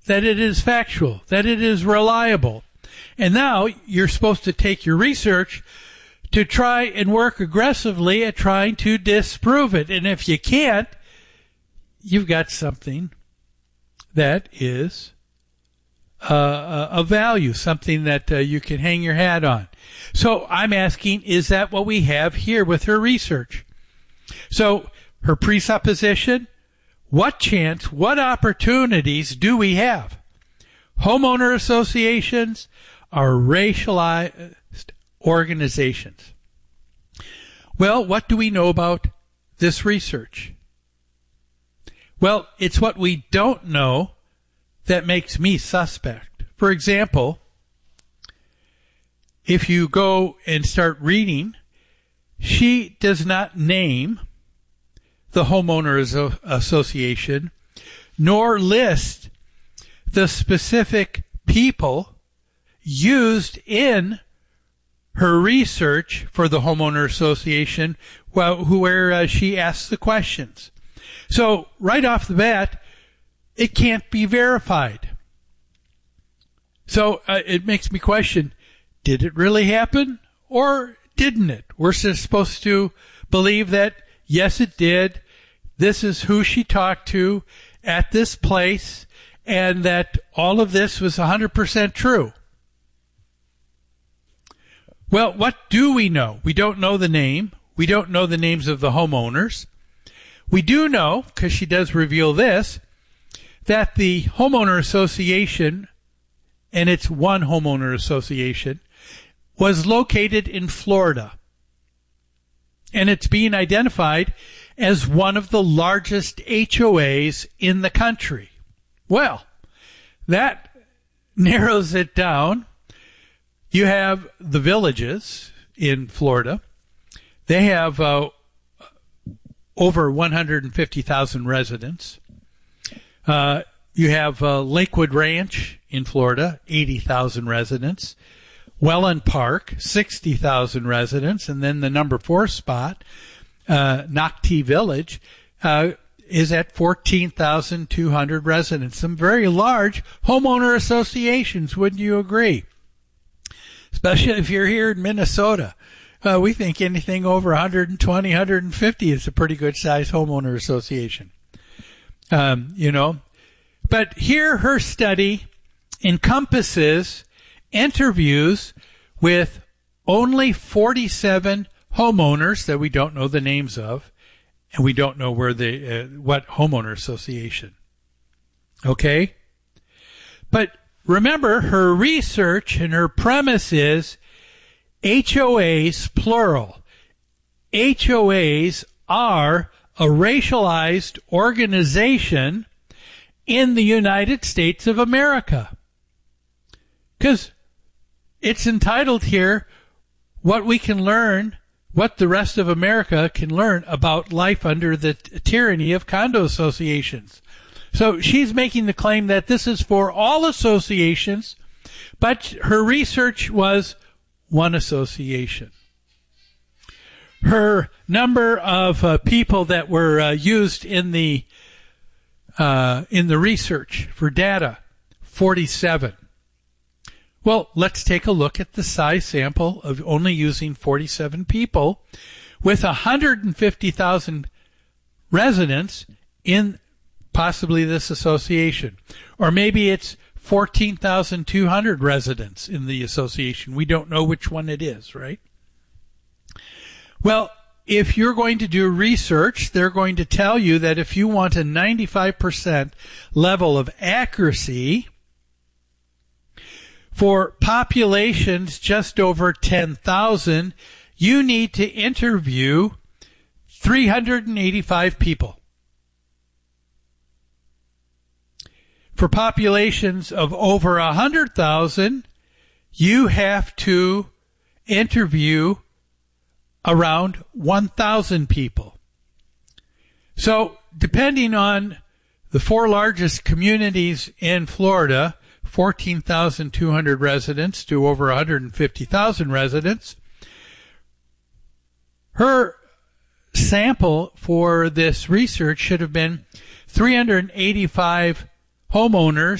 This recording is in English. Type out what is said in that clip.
that it is factual, that it is reliable. And now you're supposed to take your research to try and work aggressively at trying to disprove it. And if you can't, you've got something that is of value, something that you can hang your hat on. So I'm asking, is that what we have here with her research? So her presupposition, what chance, what opportunities do we have? Homeowner associations are racialized organizations. Well, what do we know about this research? Well, it's what we don't know that makes me suspect. For example, if you go and start reading, she does not name the homeowners association, nor list the specific people used in her research for the homeowner association where she asks the questions. So right off the bat, it can't be verified. So it makes me question, did it really happen or didn't it? We're supposed to believe that, yes, it did. This is who she talked to at this place, and that all of this was 100% true. Well, what do we know? We don't know the name. We don't know the names of the homeowners. We do know, because she does reveal this, that the homeowner association, and it's one homeowner association, was located in Florida. And it's being identified as one of the largest HOAs in the country. Well, that narrows it down. You have the Villages in Florida. They have over 150,000 residents. You have Lakewood Ranch in Florida, 80,000 residents. Welland Park, 60,000 residents. And then the number 4 spot, Nocte Village, is at 14,200 residents. Some very large homeowner associations, wouldn't you agree? Especially if you're here in Minnesota. We think anything over 120, 150 is a pretty good size homeowner association. But here her study encompasses interviews with only 47 homeowners that we don't know the names of, and we don't know where what homeowner association. Okay? But remember, her research and her premise is HOAs, plural. HOAs are a racialized organization in the United States of America. Because it's entitled here, what we can learn, what the rest of America can learn about life under the tyranny of condo associations. So she's making the claim that this is for all associations, but her research was one association. Her number of people that were used in the research for data, 47. Well, let's take a look at the size sample of only using 47 people with 150,000 residents in possibly this association. Or maybe it's 14,200 residents in the association. We don't know which one it is, right? Well, if you're going to do research, they're going to tell you that if you want a 95% level of accuracy for populations just over 10,000, you need to interview 385 people. For populations of over 100,000, you have to interview around 1,000 people. So, depending on the 4 largest communities in Florida, 14,200 residents to over 150,000 residents, her sample for this research should have been 385 homeowners